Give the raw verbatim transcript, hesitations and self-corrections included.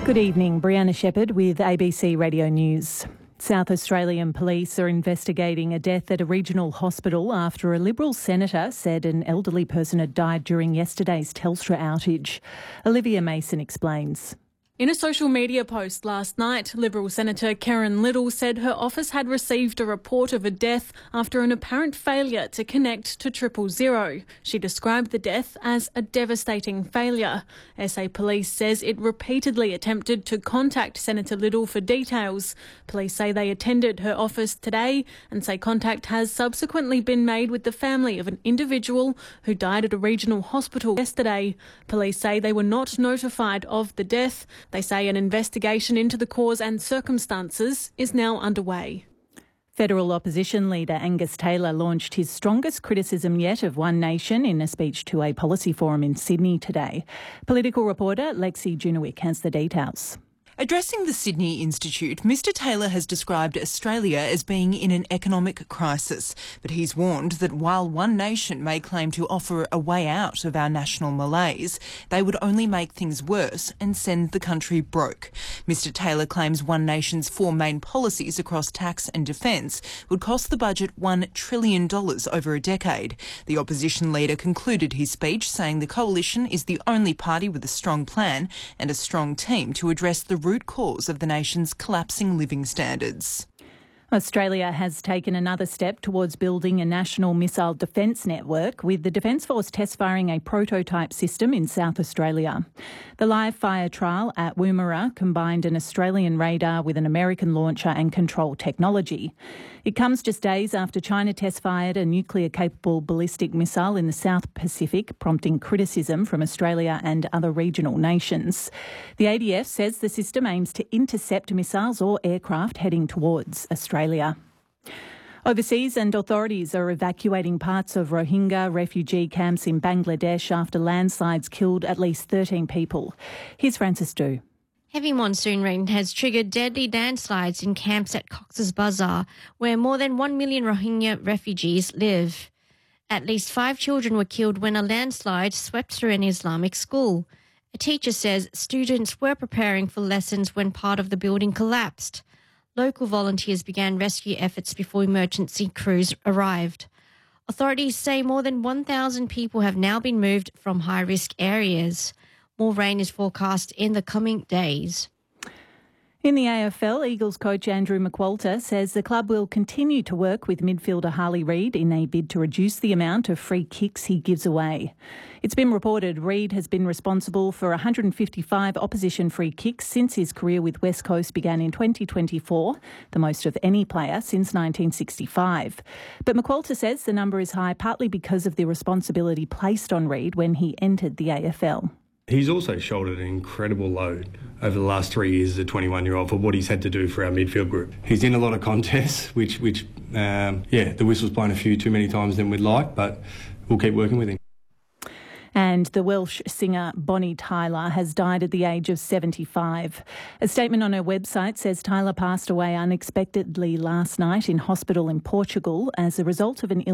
Good evening, Brianna Shepherd with A B C Radio News. South Australian police are investigating a death at a regional hospital after a Liberal senator said an elderly person had died during yesterday's Telstra outage. Olivia Mason explains. In a social media post last night, Liberal Senator Karen Little said her office had received a report of a death after an apparent failure to connect to triple zero. She described the death as a devastating failure. S A Police says it repeatedly attempted to contact Senator Little for details. Police say they attended her office today and say contact has subsequently been made with the family of an individual who died at a regional hospital yesterday. Police say they were not notified of the death. They say an investigation into the cause and circumstances is now underway. Federal opposition leader Angus Taylor launched his strongest criticism yet of One Nation in a speech to a policy forum in Sydney today. Political reporter Lexi Junowick has the details. Addressing the Sydney Institute, Mister Taylor has described Australia as being in an economic crisis, but he's warned that while One Nation may claim to offer a way out of our national malaise, they would only make things worse and send the country broke. Mister Taylor claims One Nation's four main policies across tax and defence would cost the budget one trillion dollars over a decade. The opposition leader concluded his speech saying the coalition is the only party with a strong plan and a strong team to address the root cause of the nation's collapsing living standards. Australia has taken another step towards building a national missile defence network, with the Defence Force test firing a prototype system in South Australia. The live fire trial at Woomera combined an Australian radar with an American launcher and control technology. It comes just days after China test fired a nuclear-capable ballistic missile in the South Pacific, prompting criticism from Australia and other regional nations. The A D F says the system aims to intercept missiles or aircraft heading towards Australia. Overseas, and authorities are evacuating parts of Rohingya refugee camps in Bangladesh after landslides killed at least thirteen people. Here's Francis Du. Heavy monsoon rain has triggered deadly landslides in camps at Cox's Bazar, where more than one million Rohingya refugees live. At least five children were killed when a landslide swept through an Islamic school. A teacher says students were preparing for lessons when part of the building collapsed. Local volunteers began rescue efforts before emergency crews arrived. Authorities say more than one thousand people have now been moved from high-risk areas. More rain is forecast in the coming days. In the A F L, Eagles coach Andrew McQualter says the club will continue to work with midfielder Harley Reid in a bid to reduce the amount of free kicks he gives away. It's been reported Reid has been responsible for one hundred fifty-five opposition free kicks since his career with West Coast began in twenty twenty-four, the most of any player since nineteen sixty-five. But McQualter says the number is high partly because of the responsibility placed on Reid when he entered the A F L. He's also shouldered an incredible load over the last three years as a twenty-one-year-old for what he's had to do for our midfield group. He's in a lot of contests, which, which um, yeah, the whistle's blown a few too many times than we'd like, but we'll keep working with him. And the Welsh singer Bonnie Tyler has died at the age of seventy-five. A statement on her website says Tyler passed away unexpectedly last night in hospital in Portugal as a result of an illness.